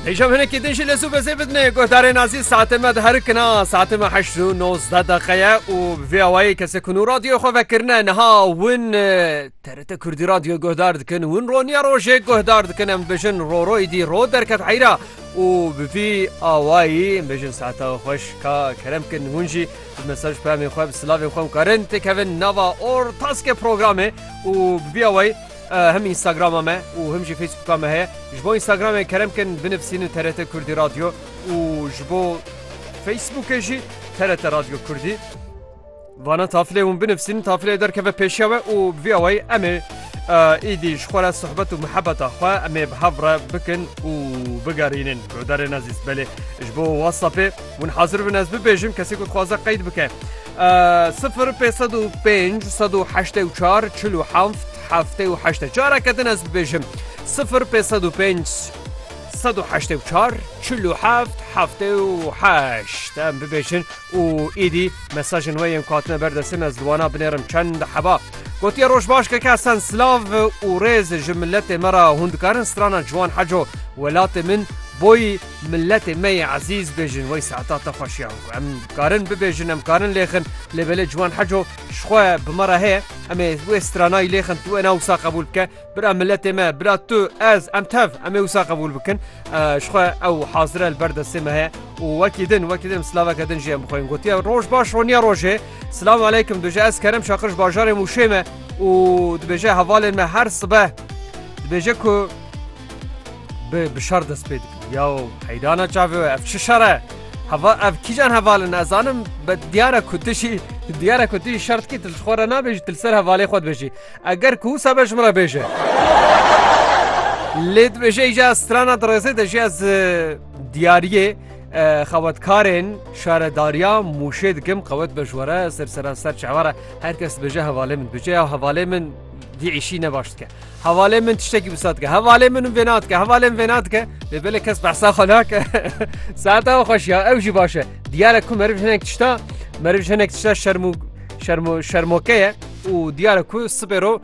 هیچم هنه که دنشی لسو بزی بدنه گهدار نازی ساعت ما ده کنا ساعت ما 8 و 19 دقیقه و وی اوایی کسی کنو رادیو خو فکرنه نها ون ترت کردی رادیو گهدار دکن ون رونیا روشه گهدار دکن ام بشن روی دی رو درکت حیرا و بفی اوایی بجن ساعتا خوش کا کرم کن هونجی مساج پیام خواب سلاف خوام کارن تکون نوا اور تاسک پروگرامه و بفی اوایی هم اینستاگرام همه و هم جی فیسبوک همه هست جبو اینستاگرام کرم کن بنفسین ترت کردی رادیو و جبو فیسبوک جی ترت رادیو کردی وانا تافله ون بنفسین تافله در که پیشیوه و بفی اوایی امه ایدی شخورا صحبت و محبت خواه امه بحفره بکن و بگارینن گودار نزیز بله جبو واتساپه ون حاضر بنز ببیجم کسی که خوازه قید بکن 0505 184 47 78 جارا کدن از ببیجم 0505 184 47 78 ام ببیجن و ایدی مساج نویم کاتنه بردسیم از دوانا بنیرم چند حبا گوتی روش باش که کسان سلاو و ریز جملت مرا هندکارن سترانا جوان حجو ولات من بوی ملت می عزیز بیجن وی ساعتات خوشیان ام کارن ببیجن ام کارن لیخن لبل جوان حجو شخوا بمره هی ام وی استرانای لیخن تو انا وسا قبول که برا ملت ما برا تو از ام تف ام وسا قبول بکن شخوا او حاضره البرد سمه هی وکیدن سلاوا کدن جیم بخوین گوتی روش باش رونیا روشه سلام علیکم دوجه از کرم شاقرش باجار موشیمه و دبیجه حوالن ما هر صبح دبیجه که بشار دست بید یا حیدانا چاوی اف چه شره اف کیجان حوالن ازانم به دیاره کتشی شرط کی تلخوره نبیجی تلسر حواله خود بیجی اگر که سبش مرا بیجه لید بیجه ایجا استرانا درسه دجی از دیاریه خواتکارن شهرداریا موشه دکم قوت بجوره سر چعوره هر کس بجه حواله من بجه حواله من دی عیشی نباشت که حواله من تشتکی بسات که حواله من ونات که ببله کس بحثا خلا که ساعتا خوش یا اوجی باشه دیاره کو مروف هنک تشتا شرموکه و دیاره کو سپرو